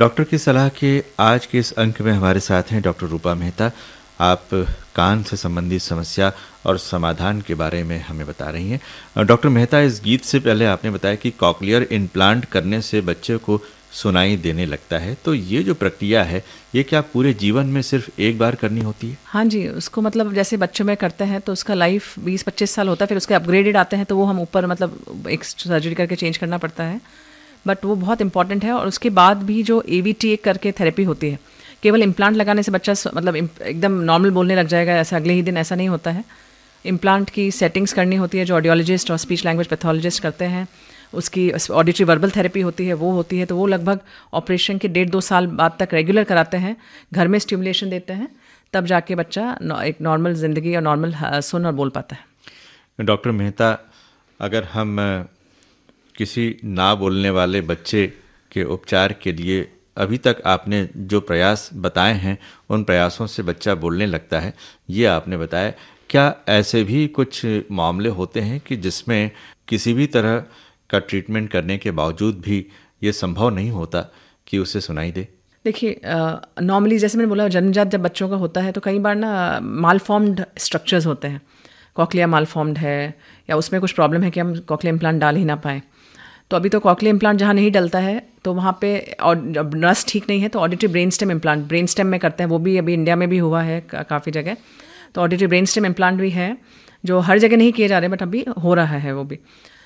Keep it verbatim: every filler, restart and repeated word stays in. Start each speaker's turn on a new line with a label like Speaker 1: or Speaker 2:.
Speaker 1: Doctor की सलाह के आज के इस अंक में हमारे साथ हैं डॉक्टर रूपा मेहता। आप कान से संबंधित समस्या और समाधान के बारे में हमें बता रही हैं। डॉक्टर मेहता, इस गीत से पहले आपने बताया कि कॉकलियर इम्प्लांट करने से बच्चे को सुनाई देने लगता है, तो ये जो प्रक्रिया है ये क्या पूरे जीवन में सिर्फ एक बार करनी होती है?
Speaker 2: हाँ जी, उसको मतलब जैसे बच्चों में करते हैं तो उसका लाइफ बीस पच्चीस साल होता है, फिर उसके अपग्रेडेड आते हैं तो वो हम ऊपर मतलब एक सर्जरी करके चेंज करना पड़ता है, बट वो बहुत इंपॉर्टेंट है। और उसके बाद भी जो ए वी टी करके थेरेपी होती है, केवल इम्प्लांट लगाने से बच्चा मतलब एकदम नॉर्मल बोलने लग जाएगा ऐसा अगले ही दिन, ऐसा नहीं होता है। इम्प्लांट की सेटिंग्स करनी होती है जो ऑडियोलॉजिस्ट और स्पीच लैंग्वेज पैथोलॉजिस्ट करते हैं। उसकी ऑडिटरी वर्बल थेरेपी होती है, वो होती है, तो वो लगभग ऑपरेशन के डेढ़ दो साल बाद तक रेगुलर कराते हैं, घर में स्टिमुलेशन देते हैं, तब जाके बच्चा एक नॉर्मल ज़िंदगी और नॉर्मल सुन और बोल पाता है।
Speaker 1: डॉक्टर मेहता, अगर हम किसी ना बोलने वाले बच्चे के उपचार के लिए अभी तक आपने जो प्रयास बताए हैं उन प्रयासों से बच्चा बोलने लगता है, ये आपने बताया, क्या ऐसे भी कुछ मामले होते हैं कि जिसमें किसी भी तरह का ट्रीटमेंट करने के बावजूद भी ये संभव नहीं होता कि उसे सुनाई दे?
Speaker 2: देखिए, नॉर्मली जैसे मैंने बोला जन्मजात जब बच्चों का होता है तो कई बार ना मालफॉर्म्ड स्ट्रक्चर्स होते हैं, कॉकलिया मालफॉर्म्ड है या उसमें कुछ प्रॉब्लम है कि हम कॉकलिया इम्प्लांट डाल ही ना पाएँ। तो अभी तो कॉकलिया इम्प्लांट जहाँ नहीं डलता है तो वहाँ पे, और जब नस ठीक नहीं है तो auditory brain stem implant brain stem में करते हैं, वो भी अभी इंडिया में भी हुआ है का, काफ़ी जगह। तो ऑडिटरी ब्रेन स्टेम इम्प्लांट भी है जो हर जगह नहीं किए जा रहे, बट अभी हो रहा है वो भी।